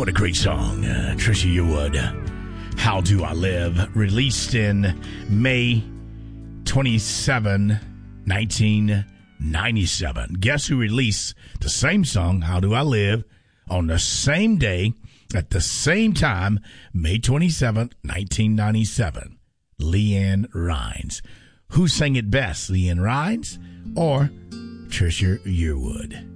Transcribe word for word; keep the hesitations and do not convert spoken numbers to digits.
What a great song. Uh, Trisha Yearwood, How Do I Live, released in May twenty-seventh, nineteen ninety-seven. Guess who released the same song, How Do I Live, on the same day, at the same time, May twenty-seventh, nineteen ninety-seven? LeAnn Rimes. Who sang it best, LeAnn Rimes or Trisha Yearwood?